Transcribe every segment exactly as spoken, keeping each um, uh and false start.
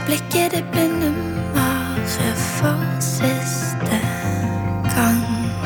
blikket det blinde mare for siste gang.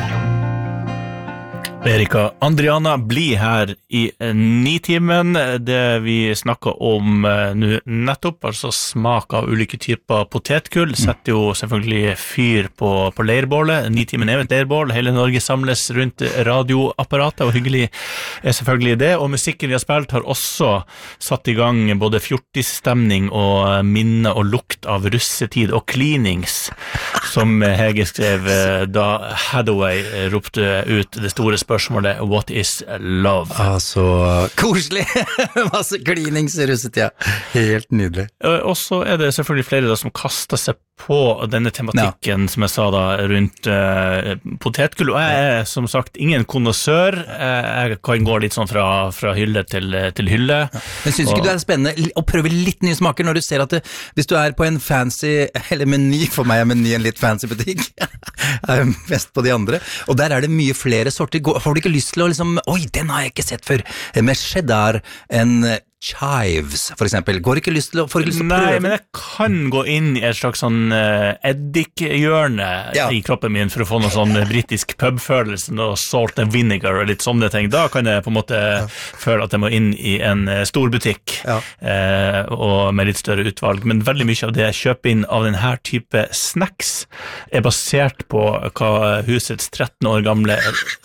Erika Andriana blir her i Nitimen. Det vi snakker om nå nettopp, altså smak av ulike typer potetgull, setter jo selvfølgelig fyr på, på leirbålet. Nitimen er et leirbål, hele Norge samles rundt radioapparatet, og hyggelig er selvfølgelig det. Og musikken vi har spilt har også satt i gang både fjortisstemning og minne og lukt av russetid og cleanings, som Hege skrev da Hathaway ropte ut det store spørsmålet. Spørsmålet, what is love? Ah, så koselig! Masse cleanings i russetida. Helt nydelig. Og så er det selvfølgelig flere da, som kaster seg på denne tematikken, ja. Som jeg sa da, rundt uh, potetgull. Og jeg er som sagt ingen konnoissør. Jeg kan gå litt sånn fra, fra hylle til, til hylle. Ja. Men synes ikke og... du det er spennende å prøve litt nye smaker når du ser at det, hvis du er på en fancy, eller meny, for meg er meny en litt fancy butikk, er mest på de andre, og der er det mye flere sorter. Får du ikke lyst til å liksom, oi, den har jeg ikke sett før, med cheddar, en chives, for eksempel. Går ikke lyst til å, får ikke lyst til å prøve? Nei, men jeg kan gå inn i et slags sånn uh, eddikhjørne ja. I kroppen min for å få noen sånn britisk pubfølelse, noe salt and vinegar og litt sånne ting. Da kan jeg på en måte ja. Føle at jeg må inn i en uh, stor butikk ja. uh, og med litt større utvalg. Men veldig mye av det jeg kjøper inn av denne type snacks er basert på hva husets tretten år gamle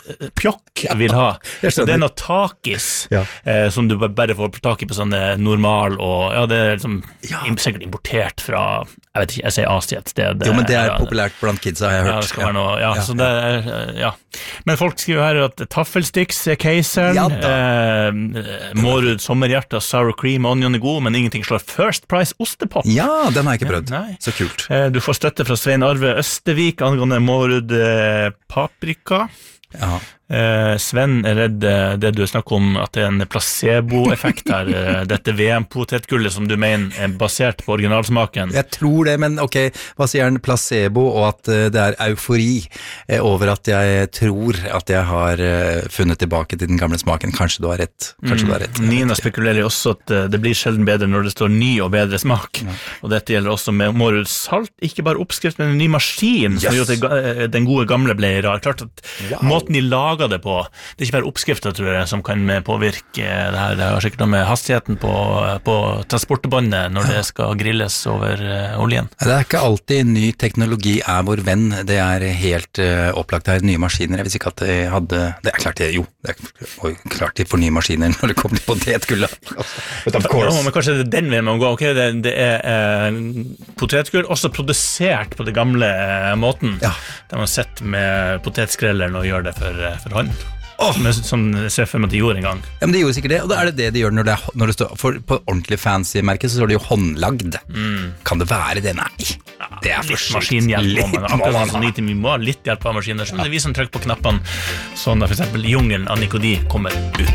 pjokk vil ha. Så det er noe takis ja. uh, som du bare får tak i på sånn normal, og ja, det er liksom ja. Sikkert importert fra, jeg vet ikke, jeg sier Asia et sted. Jo, men det er ja, populært blant kids, har jeg hørt. Ja, det skal være noe, ja, ja. Så det er, ja. Men folk skriver her at taffelsticks er keiseren, ja, eh, Mårud sommerhjerte, sour cream, onion er god, men ingenting slår First Price ostepop. Ja, den har jeg ikke prøvd. Ja, så kult. Eh, du får støtte fra Svein Arve Østevik angående Mårud eh, paprika. Ja. Eh, Sven er redd det du snakker om, at det er en placebo-effekt her, dette V M-potetgullet som du mener er basert på originalsmaken. Jeg tror det, men ok, hva sier han, placebo, og at det er eufori over at jeg tror at jeg har funnet tilbake til den gamle smaken. Kanskje du har rett. Kanskje mm. du har rett. Nina spekulerer også at det blir sjelden bedre når det står ny og bedre smak, ja. Og dette gjelder også med Mårud salt, ikke bare oppskrift, men en ny maskin, yes. Som gjorde at den gode gamle ble rar. Klart at wow. Måten de lager det på. Det er ikke bare oppskrifter, tror jeg, som kan påvirke det her. Det har sikkert noe med hastigheten på, på transportbåndet når det skal grilles over uh, oljen. Det er ikke alltid ny teknologi er vår venn. Det er helt uh, opplagt her, nye maskiner. Jeg visste ikke at de hadde... Det er klart det, jo. Det er klart de får nye maskiner når det kommer til potetgull. Ja, men kanskje det er den veien man går. Okay, det, det er uh, potetgull, også produsert på det gamle uh, måten. Ja. Der man sitter med potetskrelleren og gjør det for, for hånd. Oh. Som, som ser for meg at de gjorde en gang. Ja, men de gjorde sikkert det, og da er det det de gjør når det, er, når det står, for på ordentlig fancy merke så står det jo håndlagd. Mm. Kan det være det? Nei. Ja, det er for maskinhjelp. Litt, akkurat sånn som vi må ha litt hjelp av maskiner, så det er vi som trykker på knappene, sånn at for eksempel jungelen av Nikodie kommer ut.